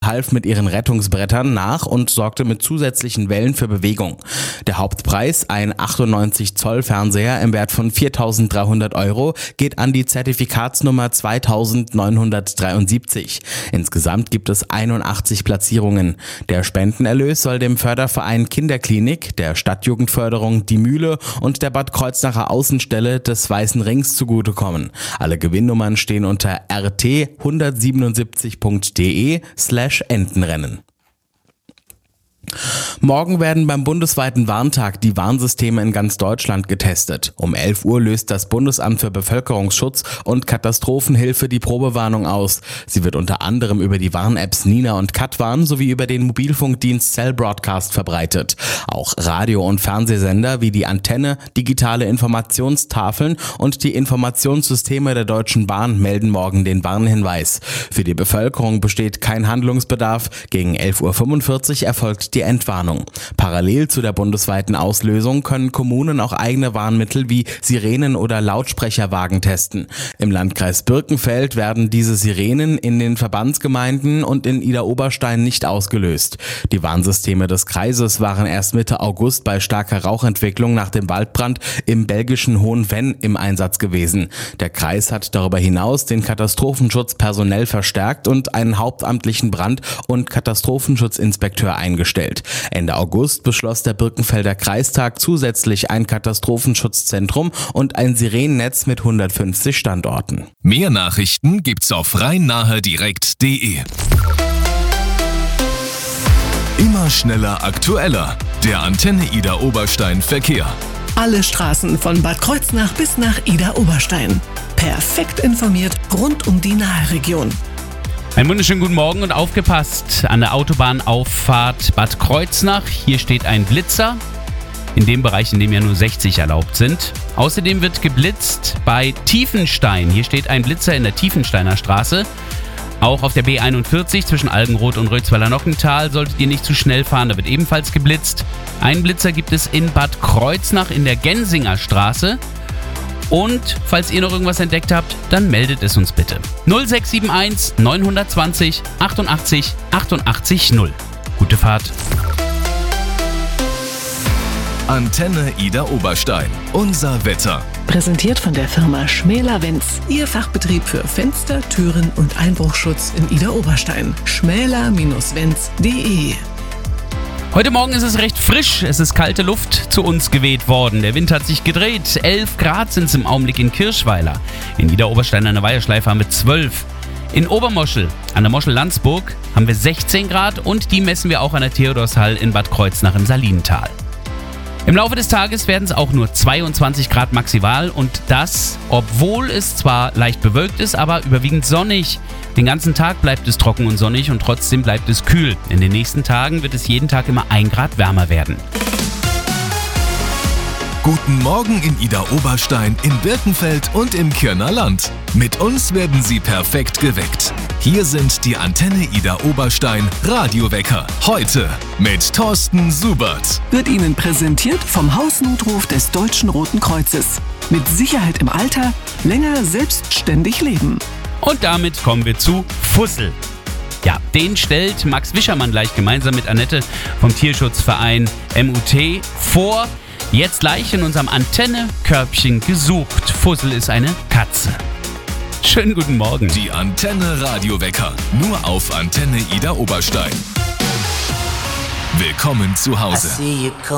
half mit ihren Rettungsbrettern nach und sorgte mit zusätzlichen Wellen für Bewegung. Der Hauptpreis, ein 98 Zoll Fernseher im Wert von 4.300 €, geht an die Zertifikatsnummer 2973. Insgesamt gibt es 81 Platzierungen. Der Spendenerlös soll dem Förderverein Kinderklinik, der Stadtjugendförderung Die Mühle und der Bad Kreuznacher Außenstelle des Weißen Rings zugutekommen. Alle Gewinnnummern stehen unter rt177.de/Entenrennen. Morgen werden beim bundesweiten Warntag die Warnsysteme in ganz Deutschland getestet. Um 11 Uhr löst das Bundesamt für Bevölkerungsschutz und Katastrophenhilfe die Probewarnung aus. Sie wird unter anderem über die Warn-Apps Nina und Katwarn sowie über den Mobilfunkdienst Cell Broadcast verbreitet. Auch Radio- und Fernsehsender wie die Antenne, digitale Informationstafeln und die Informationssysteme der Deutschen Bahn melden morgen den Warnhinweis. Für die Bevölkerung besteht kein Handlungsbedarf. Gegen 11.45 Uhr erfolgt die Entwarnung. Parallel zu der bundesweiten Auslösung können Kommunen auch eigene Warnmittel wie Sirenen oder Lautsprecherwagen testen. Im Landkreis Birkenfeld werden diese Sirenen in den Verbandsgemeinden und in Idar-Oberstein nicht ausgelöst. Die Warnsysteme des Kreises waren erst Mitte August bei starker Rauchentwicklung nach dem Waldbrand im belgischen Hohenvenn im Einsatz gewesen. Der Kreis hat darüber hinaus den Katastrophenschutz personell verstärkt und einen hauptamtlichen Brand- und Katastrophenschutzinspekteur eingestellt. Ende August beschloss der Birkenfelder Kreistag zusätzlich ein Katastrophenschutzzentrum und ein Sirenennetz mit 150 Standorten. Mehr Nachrichten gibt's auf rhein-nahe-direkt.de. Immer schneller, aktueller. Der Antenne Idar-Oberstein Verkehr. Alle Straßen von Bad Kreuznach bis nach Idar-Oberstein. Perfekt informiert rund um die Nahe-Region. Einen wunderschönen guten Morgen und aufgepasst an der Autobahnauffahrt Bad Kreuznach. Hier steht ein Blitzer, in dem Bereich, in dem ja nur 60 erlaubt sind. Außerdem wird geblitzt bei Tiefenstein. Hier steht ein Blitzer in der Tiefensteiner Straße. Auch auf der B41 zwischen Algenroth und Rötzweiler-Nockental solltet ihr nicht zu schnell fahren, da wird ebenfalls geblitzt. Einen Blitzer gibt es in Bad Kreuznach in der Gensinger Straße. Und falls ihr noch irgendwas entdeckt habt, dann meldet es uns bitte. 0671 920 88 88 0. Gute Fahrt. Antenne Idar-Oberstein. Unser Wetter. Präsentiert von der Firma Schmäler-Wenz. Ihr Fachbetrieb für Fenster, Türen und Einbruchschutz in Idar-Oberstein. schmäler-wenz.de. Heute Morgen ist es recht frisch, es ist kalte Luft zu uns geweht worden. Der Wind hat sich gedreht, 11 Grad sind es im Augenblick in Kirschweiler. In Idar-Oberstein an der Weiherschleife haben wir 12. In Obermoschel, an der Moschel-Landsburg, haben wir 16 Grad und die messen wir auch an der Theodorshall in Bad Kreuznach im Salinental. Im Laufe des Tages werden es auch nur 22 Grad maximal und das, obwohl es zwar leicht bewölkt ist, aber überwiegend sonnig. Den ganzen Tag bleibt es trocken und sonnig und trotzdem bleibt es kühl. In den nächsten Tagen wird es jeden Tag immer 1 Grad wärmer werden. Guten Morgen in Idar-Oberstein, in Birkenfeld und im Kirner Land. Mit uns werden Sie perfekt geweckt. Hier sind die Antenne Idar-Oberstein Radiowecker. Heute mit Thorsten Subert. Wird Ihnen präsentiert vom Hausnotruf des Deutschen Roten Kreuzes. Mit Sicherheit im Alter, länger selbstständig leben. Und damit kommen wir zu Fussel. Ja, den stellt Max Wischermann gleich gemeinsam mit Annette vom Tierschutzverein MUT vor. Jetzt gleich in unserem Antenne-Körbchen gesucht. Fussel ist eine Katze. Schönen guten Morgen. Die Antenne Radiowecker. Nur auf Antenne Idar-Oberstein. Willkommen zu Hause.